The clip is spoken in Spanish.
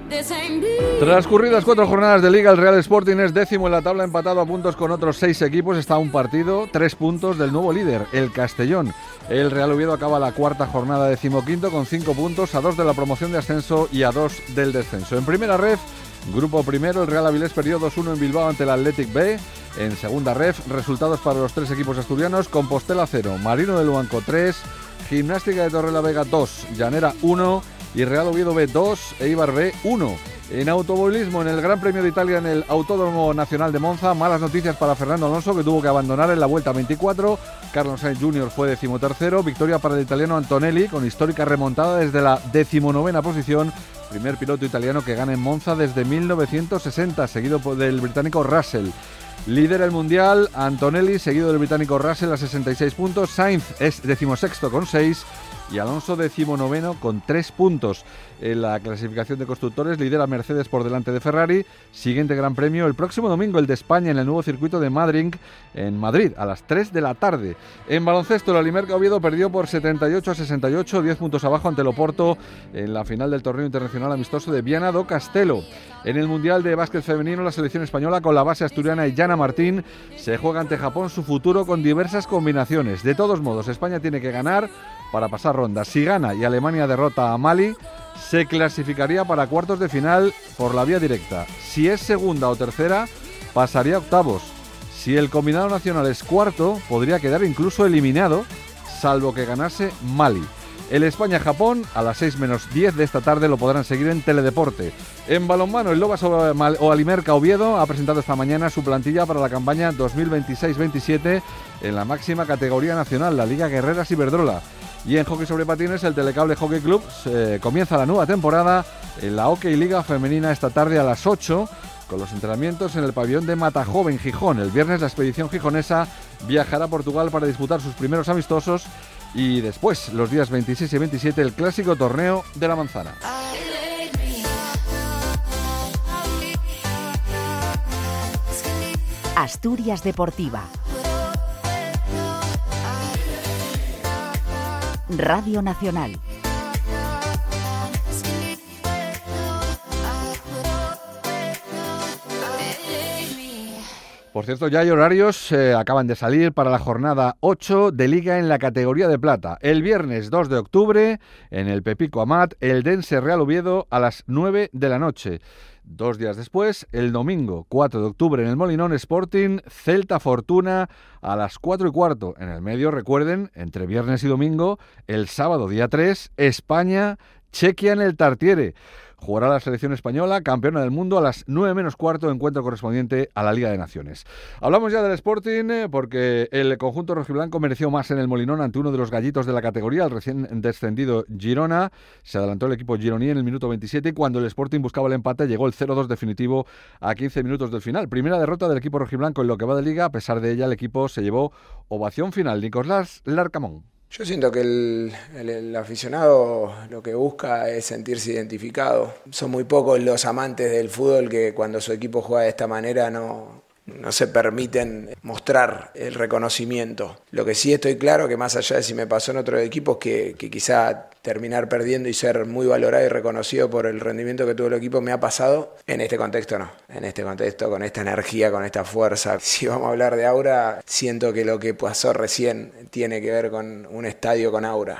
Transcurridas 4 jornadas de Liga, el Real Sporting es 10º en la tabla, empatado a puntos con otros 6 equipos. Está a un partido, 3 puntos del nuevo líder, el Castellón. El Real Oviedo acaba la cuarta jornada 15º con 5 puntos, a 2 de la promoción de ascenso y a 2 del descenso. En primera ref, grupo primero, el Real Avilés perdió 2-1 en Bilbao ante el Athletic B. En segunda ref, resultados para los 3 equipos asturianos: Compostela 0, Marino de Luanco 3, Gimnástica de Torrelavega 2, Llanera 1 y Real Oviedo B 2, Eibar B 1. En automovilismo, en el Gran Premio de Italia en el Autódromo Nacional de Monza, malas noticias para Fernando Alonso, que tuvo que abandonar en la vuelta 24. Carlos Sainz Jr. fue 13º, victoria para el italiano Antonelli, con histórica remontada desde la 19ª posición. Primer piloto italiano que gana en Monza desde 1960, seguido del británico Russell. Líder el mundial, Antonelli, seguido del británico Russell a 66 puntos. Sainz es 16º con 6 y Alonso 19º con 3 puntos. En la clasificación de constructores lidera Mercedes por delante de Ferrari. Siguiente Gran Premio el próximo domingo, el de España, en el nuevo circuito de Madrid, en Madrid, a las 3 de la tarde. En baloncesto, el Alimerca Oviedo perdió por 78-68, 10 puntos abajo ante el Oporto en la final del torneo internacional amistoso de Viana do Castelo. En el Mundial de Básquet Femenino, la selección española, con la base asturiana Iyana Martín, se juega ante Japón su futuro con diversas combinaciones. De todos modos, España tiene que ganar para pasar ronda. Si gana y Alemania derrota a Mali, se clasificaría para cuartos de final por la vía directa. Si es segunda o tercera, pasaría a octavos. Si el combinado nacional es cuarto, podría quedar incluso eliminado, salvo que ganase Mali. El España-Japón a las 6 menos 10 de esta tarde lo podrán seguir en Teledeporte. En balonmano, el Lobas o Alimerca Oviedo ha presentado esta mañana su plantilla para la campaña 2026-27 en la máxima categoría nacional, la Liga Guerreras Iberdrola. Y en hockey sobre patines, el Telecable Hockey Club comienza la nueva temporada en la Hockey Liga Femenina esta tarde a las 8, con los entrenamientos en el pabellón de Matajoven, Gijón. El viernes la expedición gijonesa viajará a Portugal para disputar sus primeros amistosos y después, los días 26 y 27, el clásico torneo de la Manzana. Asturias Deportiva. Radio Nacional. Por cierto, ya hay horarios, acaban de salir para la jornada 8 de Liga en la categoría de plata. El viernes 2 de octubre, en el Pepico Amat, el Dense Real Oviedo a las 9 de la noche. 2 días después, el domingo 4 de octubre, en el Molinón Sporting, Celta Fortuna a las 4:15. En el medio, recuerden, entre viernes y domingo, el sábado día 3, España, Chequia en el Tartiere. Jugará la selección española, campeona del mundo, a las 9 menos cuarto, encuentro correspondiente a la Liga de Naciones. Hablamos ya del Sporting porque el conjunto rojiblanco mereció más en el Molinón ante uno de los gallitos de la categoría, el recién descendido Girona. Se adelantó el equipo gironí en el minuto 27 y cuando el Sporting buscaba el empate llegó el 0-2 definitivo a 15 minutos del final. Primera derrota del equipo rojiblanco en lo que va de Liga. A pesar de ella, el equipo se llevó ovación final. Nicolás Larcamón. Yo siento que el aficionado lo que busca es sentirse identificado. Son muy pocos los amantes del fútbol que cuando su equipo juega de esta manera no se permiten mostrar el reconocimiento. Lo que sí estoy claro que más allá de si me pasó en otros equipos, que quizá terminar perdiendo y ser muy valorado y reconocido por el rendimiento que tuvo el equipo me ha pasado, en este contexto no. En este contexto, con esta energía, con esta fuerza. Si vamos a hablar de aura, siento que lo que pasó recién tiene que ver con un estadio con aura.